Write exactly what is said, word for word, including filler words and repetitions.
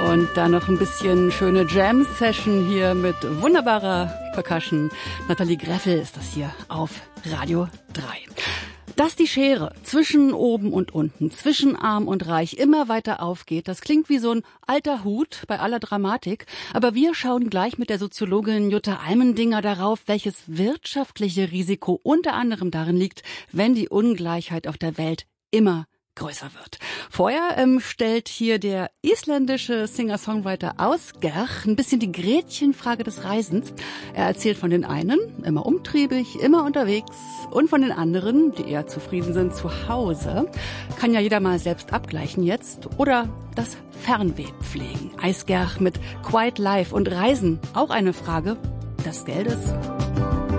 Und dann noch ein bisschen schöne Jam-Session hier mit wunderbarer Percussion. Nathalie Greffel ist das hier auf Radio drei. Dass die Schere zwischen oben und unten, zwischen arm und reich immer weiter aufgeht, das klingt wie so ein alter Hut bei aller Dramatik. Aber wir schauen gleich mit der Soziologin Jutta Almendinger darauf, welches wirtschaftliche Risiko unter anderem darin liegt, wenn die Ungleichheit auf der Welt immer größer wird. Vorher ähm, stellt hier der isländische Singer-Songwriter Ásgeir ein bisschen die Gretchenfrage des Reisens. Er erzählt von den einen, immer umtriebig, immer unterwegs, und von den anderen, die eher zufrieden sind zu Hause. Kann ja jeder mal selbst abgleichen jetzt. Oder das Fernweh pflegen. Ásgeir mit Quiet Life und Reisen, auch eine Frage des Geldes.